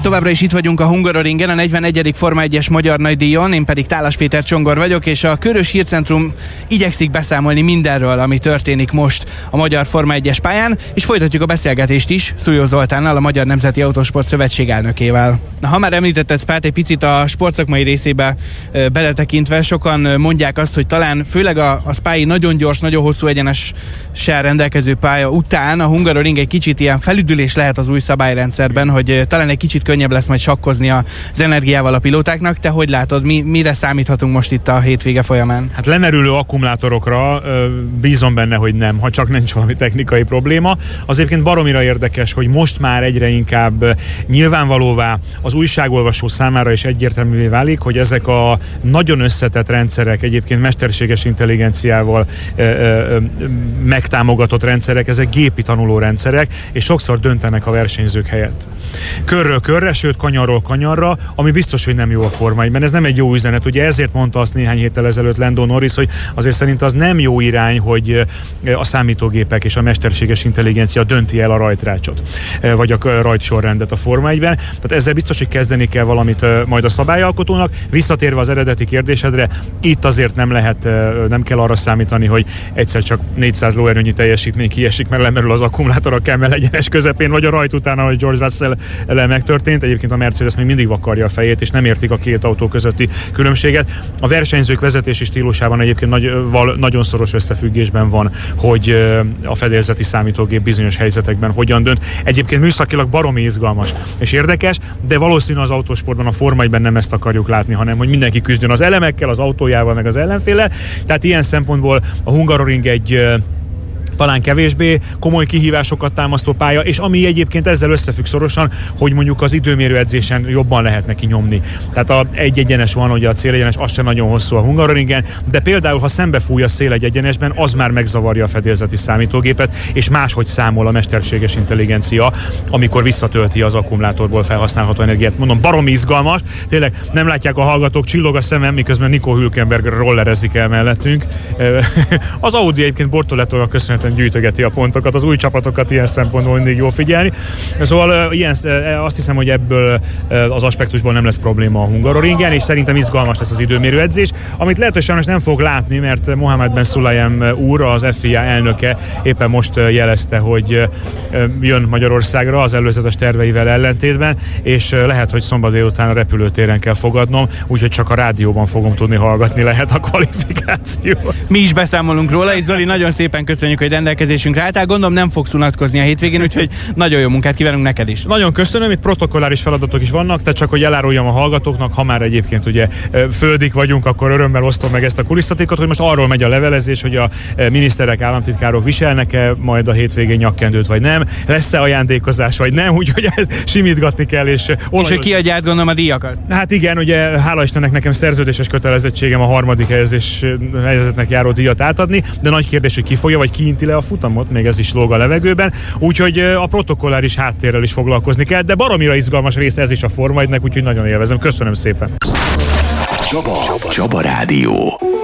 továbbra is itt vagyunk a Hungaroringen, a 41. Forma 1-es magyar nagydíjon, én pedig Tálas Péter Csongor vagyok, és a Körös Hírcentrum igyekszik beszámolni mindenről, ami történik most a magyar Forma 1-es pályán, és folytatjuk a beszélgetést is Szújó Zoltánnal, a Magyar Nemzeti Autósport Szövetség elnökével. Na, ha már említetted, Spát, egy picit a sportszakmai részébe beletekintve, sokan mondják azt, hogy talán főleg a Spái nagyon gyors, nagyon hosszú egyenessel rendelkező pálya után a Hungaroring egy kicsit ilyen felüdülés lehet az új szabályrendszerben, hogy talán egy kicsit könnyebb lesz majd sakkozni az energiával a pilótáknak. Te hogy látod, mire számíthatunk most itt a hétvége folyamán? Hát lemerülő akkumulátorokra bízom benne, hogy nem, ha csak nincs valami technikai probléma. Az egyébként baromira érdekes, hogy most már egyre inkább nyilvánvalóvá az újságolvasó számára is egyértelművé válik, hogy ezek a nagyon összetett rendszerek, egyébként mesterséges intelligenciával megtámogatott rendszerek, ezek gépi tanuló rendszerek, és sokszor döntenek a versenyzők helyett. Körről körre, sőt kanyarról kanyarra, ami biztos, hogy nem jó a Forma 1-ben. Ez nem egy jó üzenet. Ugye ezért mondta azt néhány héttel ezelőtt Lando Norris, hogy azért szerint az nem jó irány, hogy a számítógépek és a mesterséges intelligencia dönti el a rajtrácsot, vagy a rajtsorrendet a Forma 1-ben. Tehát ezzel biztos, hogy kezdeni kell valamit majd a szabályalkotónak. Visszatérve az eredeti kérdésedre, itt azért nem kell arra számítani, hogy egyszer csak 400 lóerőnyi teljesítmény kiesik, mert lemerül az akkumulátor a Kemmel egyenes közepén, vagy a rajt után, ahogy George Russell megtörtént. Egyébként a Mercedes még mindig vakarja a fejét, és nem értik a két autó közötti különbséget. A versenyzők vezetési stílusában egyébként nagyon szoros összefüggésben van, hogy a fedélzeti számítógép bizonyos helyzetekben hogyan dönt. Egyébként műszakilag baromi izgalmas és érdekes, de valószínű az autósportban, a Forma 1-ben nem ezt akarjuk látni, hanem hogy mindenki küzdjön az elemekkel, az autójával, meg az ellenféllel. Tehát ilyen szempontból a Hungaroring egy talán kevésbé komoly kihívásokat támasztó pálya, és ami egyébként ezzel összefügg szorosan, hogy mondjuk az időmérő edzésen jobban lehet neki nyomni. Tehát egy egyenes van, ugye a célegyenes, az sem nagyon hosszú a Hungaroringen, de például, ha szembefúj a szél egy egyenesben, az már megzavarja a fedélzeti számítógépet, és máshogy számol a mesterséges intelligencia, amikor visszatölti az akkumulátorból felhasználható energiát. Mondom, baromi izgalmas, tényleg nem látják a hallgatók, csillog a szemem, miközben Nico Hülkenberg rollerezik el mellettünk. Az Audi egyébként Bortolettónak köszönhetően gyűjtögeti a pontokat, az új csapatokat ilyen szempontból mindig jó figyelni. Szóval azt hiszem, hogy ebből az aspektusból nem lesz probléma a Hungaroringen, és szerintem izgalmas lesz az időmérő edzés, amit lehet, hogy sajnos nem fog látni, mert Mohamed Ben Sulayem úr, az FIA elnöke éppen most jelezte, hogy jön Magyarországra az előzetes terveivel ellentétben, és lehet, hogy szombat délután a repülőtéren kell fogadnom, úgyhogy csak a rádióban fogom tudni hallgatni lehet a kvalifikációt. Mi is beszámolunk róla, és Zoli, nagyon szépen köszönjük, hogy rendelkezésünkre álltál. Gondolom nem fogsz unatkozni a hétvégén, úgyhogy nagyon jó munkát kívánunk neked is. Nagyon köszönöm, itt protokolláris feladatok is vannak, tehát csak hogy eláruljam a hallgatóknak, ha már egyébként ugye földik vagyunk, akkor örömmel osztom meg ezt a kulisszatitkot, hogy most arról megy a levelezés, hogy a miniszterek, államtitkárok viselnek-e majd a hétvégén nyakkendőt, vagy nem, lesz-e ajándékozás, vagy nem, úgyhogy simítgatni kell, és hogy kiadja át, gondolom, a díjakat. Hát igen, ugye hála Istennek nekem szerződéses kötelezettségem a harmadik helyezetnek járó díjat átadni, de nagy kérdés, hogy ki fogja, vagy ki inti le a futamot, még ez is lóg a levegőben, úgyhogy a protokolláris háttérrel is foglalkozni kell, de baromira izgalmas része ez is a Forma 1-nek, úgyhogy nagyon élvezem. Köszönöm szépen. Csaba Rádió.